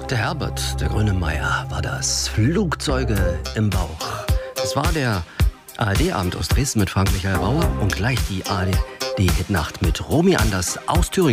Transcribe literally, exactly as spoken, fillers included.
Der Herbert, der Grönemeyer, war das. Flugzeuge im Bauch. Es war der A R D-Abend aus Dresden mit Frank-Michael Bauer und gleich die A R D-Hitnacht mit Romy Anders aus Thüringen.